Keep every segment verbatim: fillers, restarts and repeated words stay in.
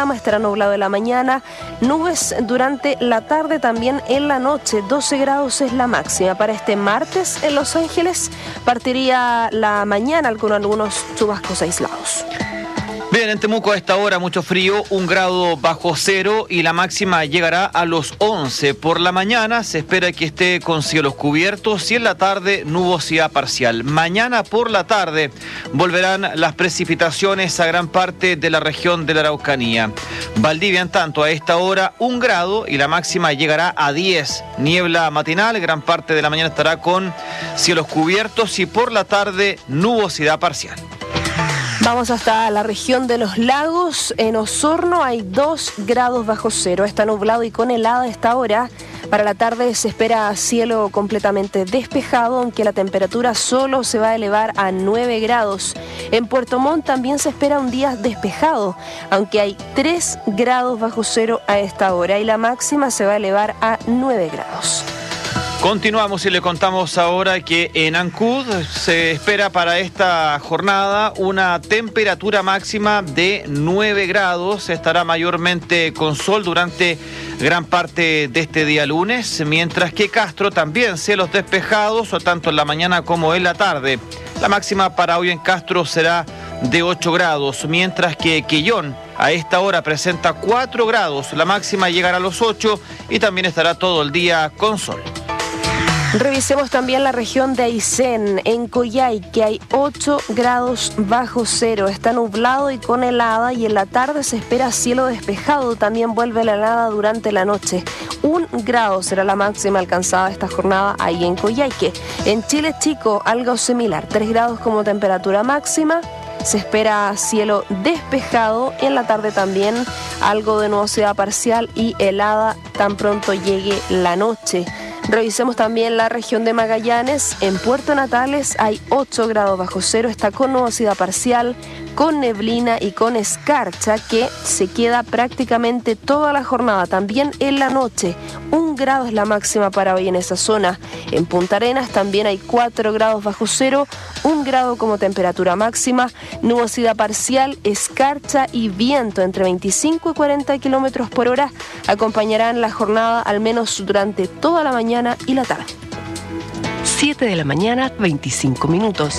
Atacama estará nublado en la mañana, nubes durante la tarde, también en la noche, doce grados es la máxima. Para este martes en Los Ángeles partiría la mañana con algunos chubascos aislados. Bien, en Temuco a esta hora mucho frío, un grado bajo cero y la máxima llegará a los once. Por la mañana se espera que esté con cielos cubiertos y en la tarde nubosidad parcial. Mañana por la tarde volverán las precipitaciones a gran parte de la región de la Araucanía. Valdivia, en tanto, a esta hora un grado y la máxima llegará a diez. Niebla matinal, gran parte de la mañana estará con cielos cubiertos y por la tarde nubosidad parcial. Vamos hasta la región de los lagos. En Osorno hay dos grados bajo cero. Está nublado y con helada a esta hora. Para la tarde se espera cielo completamente despejado, aunque la temperatura solo se va a elevar a nueve grados. En Puerto Montt también se espera un día despejado, aunque hay tres grados bajo cero a esta hora y la máxima se va a elevar a nueve grados. Continuamos y le contamos ahora que en Ancud se espera para esta jornada una temperatura máxima de nueve grados. Estará mayormente con sol durante gran parte de este día lunes, mientras que Castro también cielos despejados, o tanto en la mañana como en la tarde. La máxima para hoy en Castro será de ocho grados, mientras que Quillón a esta hora presenta cuatro grados. La máxima llegará a los ocho y también estará todo el día con sol. Revisemos también la región de Aysén, en Coyhaique hay ocho grados bajo cero, está nublado y con helada y en la tarde se espera cielo despejado, también vuelve la helada durante la noche. Un grado será la máxima alcanzada esta jornada ahí en Coyhaique. En Chile Chico algo similar, tres grados como temperatura máxima. Se espera cielo despejado, en la tarde también algo de nubosidad parcial y helada tan pronto llegue la noche. Revisemos también la región de Magallanes. En Puerto Natales hay ocho grados bajo cero, está con nubosidad parcial, con neblina y con escarcha que se queda prácticamente toda la jornada, también en la noche. Un grado es la máxima para hoy en esa zona. En Punta Arenas también hay cuatro grados bajo cero, un grado como temperatura máxima, nubosidad parcial, escarcha y viento entre veinticinco y cuarenta kilómetros por hora acompañarán la jornada al menos durante toda la mañana y la tarde. siete de la mañana, veinticinco minutos.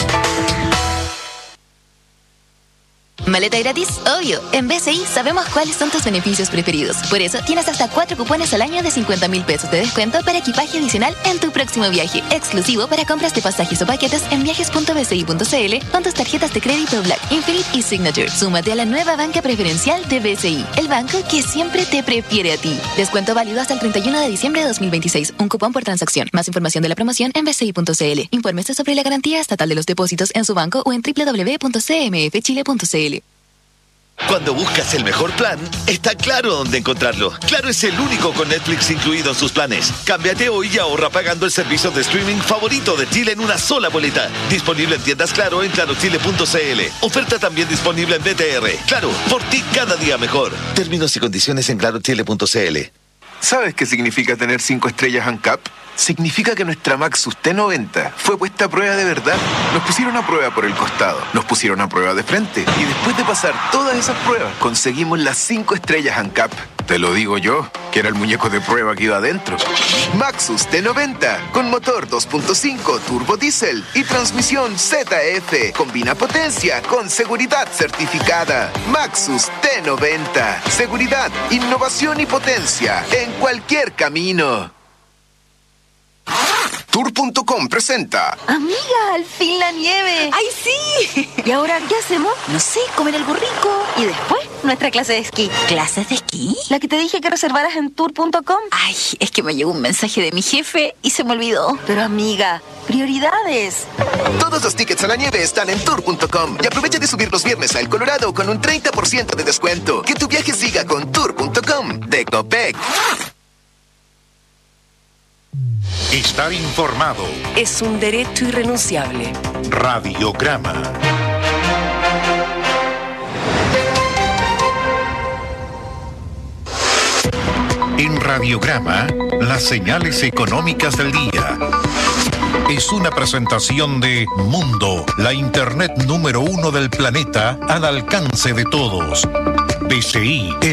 ¿Maleta gratis? Obvio. En B C I sabemos cuáles son tus beneficios preferidos. Por eso tienes hasta cuatro cupones al año de cincuenta mil pesos de descuento para equipaje adicional en tu próximo viaje. Exclusivo para compras de pasajes o paquetes en viajes punto b c i punto c l con tus tarjetas de crédito Black, Infinite y Signature. Súmate a la nueva banca preferencial de B C I, el banco que siempre te prefiere a ti. Descuento válido hasta el treinta y uno de diciembre de dos mil veintiséis. Un cupón por transacción. Más información de la promoción en b c i punto c l. Infórmese sobre la garantía estatal de los depósitos en su banco o en w w w punto c m f chile punto c l. Cuando buscas el mejor plan, está claro dónde encontrarlo. Claro es el único con Netflix incluido en sus planes. Cámbiate hoy y ahorra pagando el servicio de streaming favorito de Chile en una sola boleta. Disponible en tiendas Claro en claro chile punto c l. Oferta también disponible en B T R. Claro, por ti cada día mejor. Términos y condiciones en claro chile punto c l. ¿Sabes qué significa tener cinco estrellas ANCAP? Significa que nuestra Maxus T noventa fue puesta a prueba de verdad. Nos pusieron a prueba por el costado, nos pusieron a prueba de frente y después de pasar todas esas pruebas, conseguimos las cinco estrellas ANCAP. Te lo digo yo, que era el muñeco de prueba que iba adentro. Maxus T noventa, con motor dos punto cinco turbo diésel y transmisión Z F. Combina potencia con seguridad certificada. Maxus T noventa. Seguridad, innovación y potencia en cualquier camino. Tour punto com presenta. Amiga, al fin la nieve. ¡Ay, sí! ¿Y ahora qué hacemos? No sé, comer algo rico. Y después, nuestra clase de esquí. ¿Clases de esquí? La que te dije que reservaras en tour punto com. Ay, es que me llegó un mensaje de mi jefe y se me olvidó. Pero amiga, prioridades. Todos los tickets a la nieve están en tour punto com. Y aprovecha de subir los viernes a El Colorado con un treinta por ciento de descuento. Que tu viaje siga con tour punto com de Copec. Estar informado Es un derecho irrenunciable. Radiograma. En Radiograma, las señales económicas del día. Es una presentación de Mundo, la internet número uno del planeta al alcance de todos. B C I.